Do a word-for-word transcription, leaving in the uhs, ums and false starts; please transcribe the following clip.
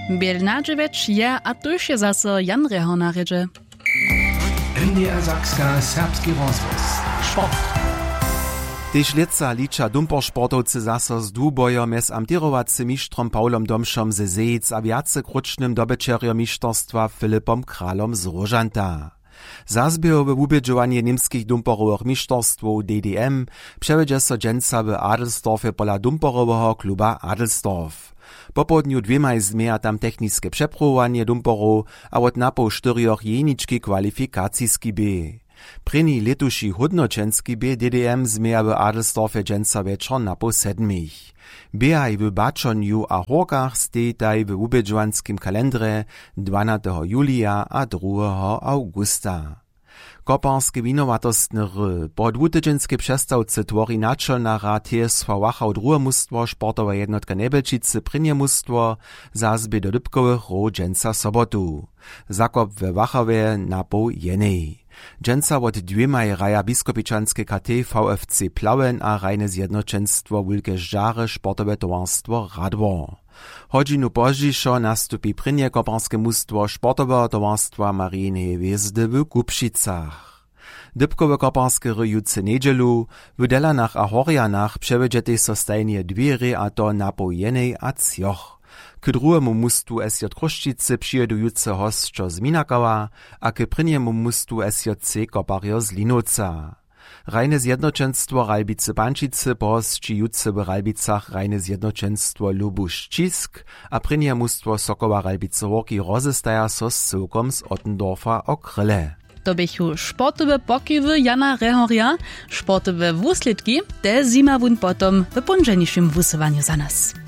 Bielnadževič je a tuž je zase Jan Rehor na rydze. N D R Sakska serbski rozwoz. Sport. Tež leca licza dumpersportowcy zaso z dwubojo mez amtirowacym mistrzom Paulom Domszom ze Zejc a wiacekrocznym dobyczerjom mistrzostwa Filipom Kralom z Rożanta. Zazbiehowe wubědžovanje niemskich dumperowych mistrzostwów D D M przewiedzie so dżęca w Adelsdorfie pola dumperowego kluba Adelsdorf. Po południu dwiema zmieja tam techniskie przeprowanie dumperów, a od napoł czterioch jeniczki kwalifikacijski B. Preni letuši hodnočenski B D D M zmieja w Adelsdorfie dżęca wieczor napoł sedmich. Biehaj w Baczoniu a Horkach stejtaj w wubědžovanskim kalendrze dwunastego julia a drugiego augusta. Koparskie winowatostne ry. Po dwutydźenskie przestawce twori naczelna rad T S V Wachau drugie mustwo, sportowa jednotka Nebelčice prynie mustwo, zazbie do Lybkowych ro dżęca sobotu. Zakop we Wachowie na pół jenej. Dżęca od dwiemaj raja biskopičanske K T V F C Plauen a rajne zjednoczenstwo Wulke Żary sportowe towarstwo Radwor. Hodzinu pozdźišo nastupi prynie koparskie mustwo sportowego towarstwa Mariineje Hwiezdy w Kupšicach. Dybkowe koparskie ryjuce niedzielu, w Delanach a Horjanach przewiedzie so stajnie dwiery a to na pół jenej a cjoch. K drugiemu mustwu S J Kruščice přijedujúce hostčo z Minakawa, a k pryniemu mustwu S J C Koparjo z Linovca. Rajne zjednoczenstwo Ralbice Pančice pohostčijúce w Ralbicach rajne zjednoczenstwo Lubuš Čisk, a prynie mustwo Sokoła Ralbice Horki rozestaja so z cyłkom z Ottendorfa o kryle. To bychu sportowe pokiwy Jana Rehoria, sportowe wuslitki, te zima wun potom w pądżeniszym wusywaniu za nas.